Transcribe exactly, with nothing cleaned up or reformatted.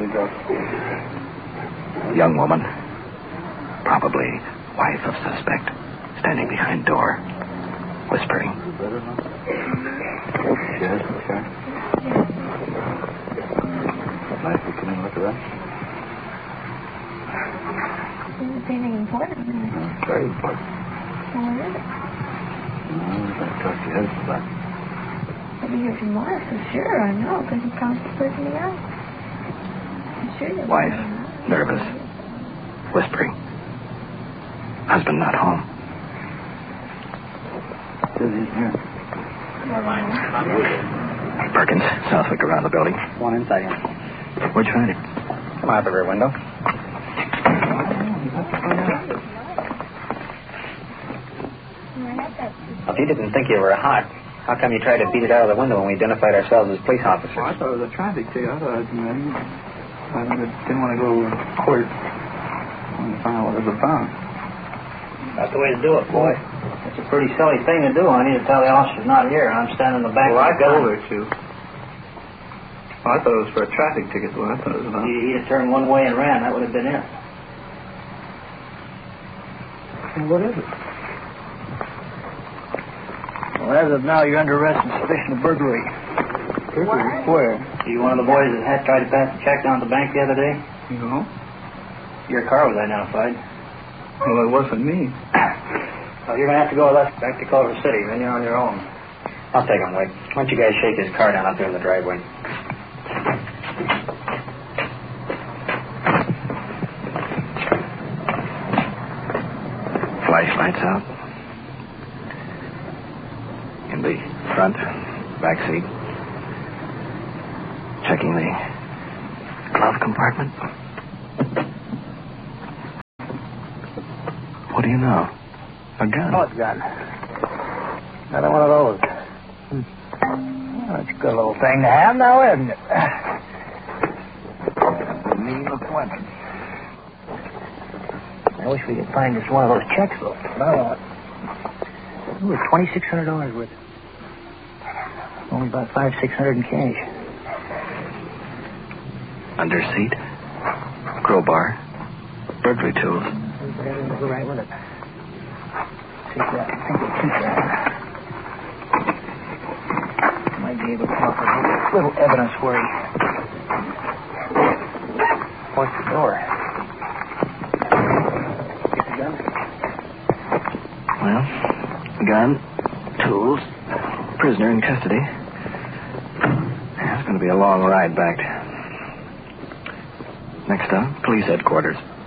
we go. Young woman, probably wife of suspect, standing behind door, whispering. Yes, okay. Nice to come in and look around. Is anything important? It's very important. Well, what is it? No, I'm going to talk to your husband about it. I'll be here tomorrow for sure, I know, because he promised to put me out. I'm sure you'll be Wife, here. nervous, whispering. Husband not home. Says he's here. Perkins, Southwick around the building. One inside him. Where'd you find him? Come out the rear window. If you didn't think you were hot, how come you tried to beat it out of the window when we identified ourselves as police officers? Well, I thought it was a traffic ticket. I thought, you know, I didn't want to go to court. I wanted to find out what it was about. That's the way to do it, boy. It's a pretty silly thing to do. I need to tell the officer's not here, and I'm standing in the back Well, I with a gun. told her to. Well, I thought it was for a traffic ticket. What I thought it was about. He'd have turned one way and ran. That would have been it. And what is it? Well, as of now, you're under arrest on suspicion of burglary. Burglary? Where? Are you one of the boys that had tried to pass the check down at the bank the other day? No. Your car was identified. Well, it wasn't me. Well, you're going to have to go with us back to Culver City. Then you're on your own. I'll take him, Wade. Why don't you guys shake his car down out there in the driveway? Flashlights out. In the front, back seat. Checking the glove compartment. What do you know? A gun. Oh, it's a gun. Another one of those. Hmm. Well, that's a good little thing to have now, isn't it? That's a mean looking weapon. I wish we could find just one of those checks, though. No. Ooh, twenty-six hundred dollars worth. Only about five, six hundred in cash. Under seat. Crowbar. Burglary tools. Everything was right with it. Take that. I think we'll keep that. Might be able to come up with a little evidence where he forced the door. Get the gun. Well, gun, tools, prisoner in custody. Yeah, it's going to be a long ride back. Next up, police headquarters.